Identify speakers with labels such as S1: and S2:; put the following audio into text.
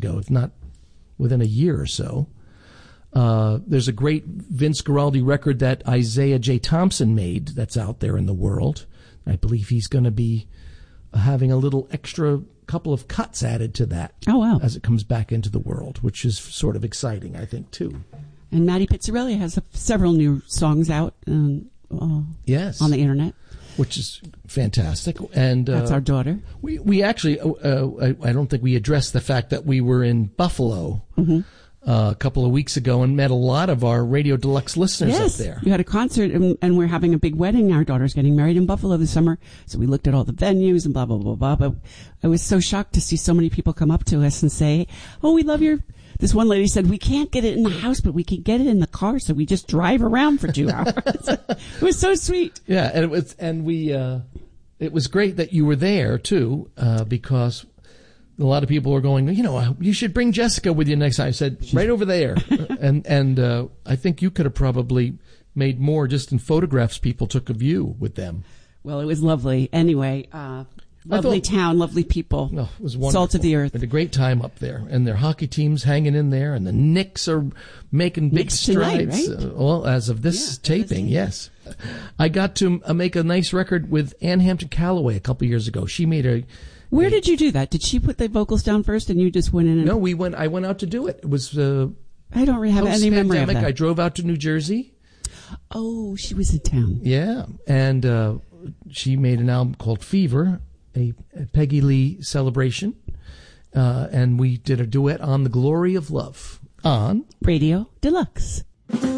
S1: ago, if not within a year or so. There's a great Vince Guaraldi record that Isaiah J. Thompson made that's out there in the world. I believe he's going to be having a little extra couple of cuts added to that.
S2: Oh, wow.
S1: As it comes back into the world, which is sort of exciting, I think, too.
S2: And Maddie Pizzarelli has several new songs out
S1: yes,
S2: on the internet.
S1: Which is fantastic. And
S2: that's our daughter.
S1: We actually, I don't think we addressed the fact that we were in Buffalo a couple of weeks ago and met a lot of our Radio Deluxe listeners up there.
S2: We had a concert, and we're having a big wedding. Our daughter's getting married in Buffalo this summer, so we looked at all the venues and blah, blah, blah, blah. But I was so shocked to see so many people come up to us and say, oh, we love your... This one lady said, we can't get it in the house, but we can get it in the car, so we just drive around for 2 hours. It was so sweet.
S1: Yeah, and it was great that you were there, too, because a lot of people were going, you should bring Jessica with you next time. I said, right over there. and I think you could have probably made more just in photographs people took of you with them.
S2: Well, it was lovely. Anyway, lovely town, lovely people.
S1: No, it was wonderful.
S2: Salt of the earth.
S1: We had a great time up there. And their hockey team's hanging in there, and the Knicks are making big strides.
S2: Tonight, right?
S1: Well, as of this taping, yes. I got to make a nice record with Ann Hampton Calloway a couple years ago. She made
S2: Where did you do that? Did she put the vocals down first and you just went in?
S1: No, I went out to do it. It was
S2: I don't really have any memory of that.
S1: I drove out to New Jersey.
S2: Oh, she was in town.
S1: Yeah, and she made an album called Fever, a Peggy Lee celebration, and we did a duet on The Glory of Love on
S2: Radio Deluxe.